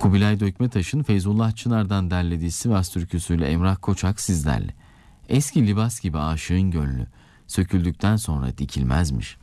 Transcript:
Kubilay Dökmetaş'ın Feyzullah Çınar'dan derlediği Sivas türküsüyle Emrah Koçak sizlerle. Eski libas gibi aşığın gönlü söküldükten sonra dikilmezmiş.